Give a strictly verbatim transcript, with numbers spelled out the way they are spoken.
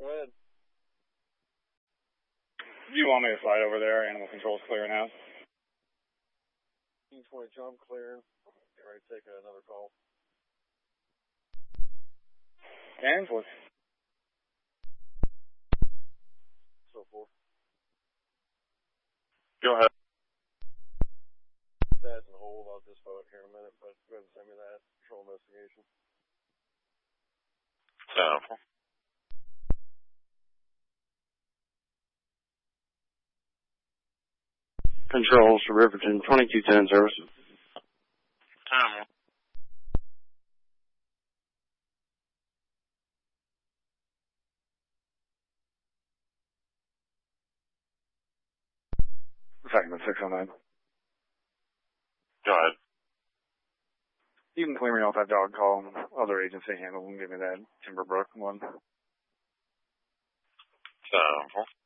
Go ahead. Do you want me to slide over there? Animal control's clearing out. Team twenty jump clearing. Get ready to take another call. Danforth. So forth. Go ahead. That's in hold. I'll just vote here in a minute, but go ahead and send me that patrol investigation. So. Controls to Riverton, twenty-two ten service. Um, Second six oh nine. Go ahead. You can clear me off that dog call. Other agency handle and give me that Timberbrook one. So.